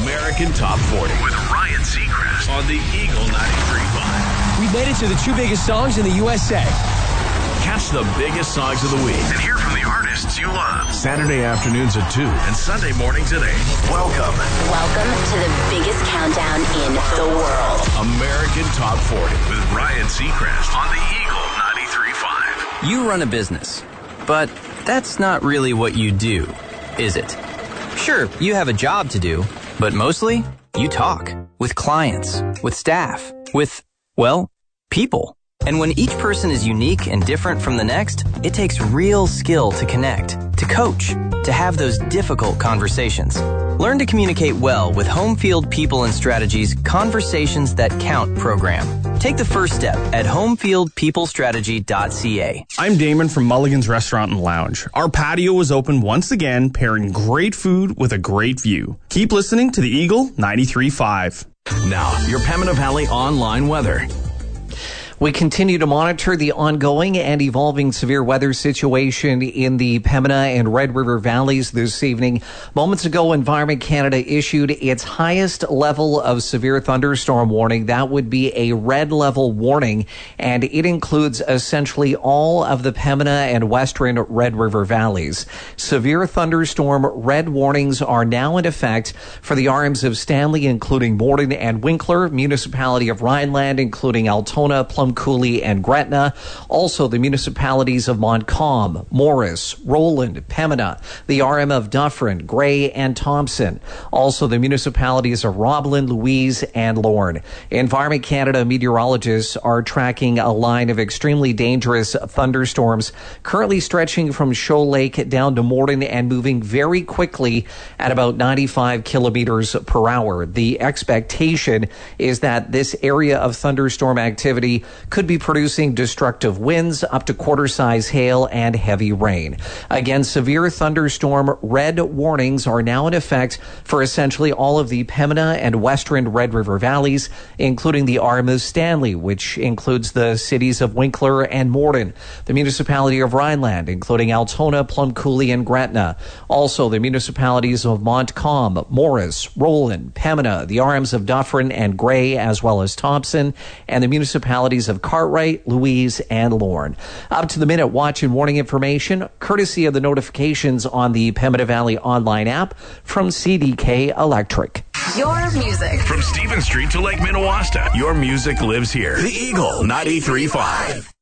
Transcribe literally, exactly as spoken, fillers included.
American Top forty with Ryan Seacrest on the Eagle ninety-three point five. We made it to the two biggest songs in the U S A. Catch the biggest songs of the week and hear from the artists you love. Saturday afternoons at two and Sunday mornings at eight. Welcome. Welcome to the biggest countdown in the world. American Top forty with Ryan Seacrest on the Eagle ninety-three point five. You run a business, but that's not really what you do, is it? Sure, you have a job to do, but mostly you talk with clients, with staff, with, well, people. And when each person is unique and different from the next, it takes real skill to connect, to coach, to have those difficult conversations. Learn to communicate well with Homefield People and Strategies Conversations That Count program. Take the first step at homefield people strategy dot c a. I'm Damon from Mulligan's Restaurant and Lounge. Our patio is open once again, pairing great food with a great view. Keep listening to the Eagle ninety-three point five. Now, your Pembina Valley online weather. We continue to monitor the ongoing and evolving severe weather situation in the Pembina and Red River valleys this evening. Moments ago, Environment Canada issued its highest level of severe thunderstorm warning. That would be a red level warning, and it includes essentially all of the Pembina and Western Red River valleys. Severe thunderstorm red warnings are now in effect for the arms of Stanley, including Morden and Winkler, Municipality of Rhineland, including Altona, Plum Cooley, and Gretna. Also, the municipalities of Montcalm, Morris, Roland, Pembina, the R M of Dufferin, Grey, and Thompson. Also, the municipalities of Roblin, Louise, and Lorne. Environment Canada meteorologists are tracking a line of extremely dangerous thunderstorms currently stretching from Shoal Lake down to Morden and moving very quickly at about ninety-five kilometers per hour. The expectation is that this area of thunderstorm activity could be producing destructive winds, up to quarter-size hail, and heavy rain. Again, severe thunderstorm red warnings are now in effect for essentially all of the Pembina and Western Red River valleys, including the Arm of Stanley, which includes the cities of Winkler and Morden, the municipality of Rhineland, including Altona, Plum Cooley, and Gretna. Also, the municipalities of Montcalm, Morris, Roland, Pembina, the Arms of Dufferin and Grey, as well as Thompson, and the municipalities of Cartwright, Louise, and Lorne. Up to the minute watch and warning information, courtesy of the notifications on the Pembina Valley online app from C D K Electric. Your music. From Stephen Street to Lake Minnewaska, your music lives here. The Eagle ninety-three point five.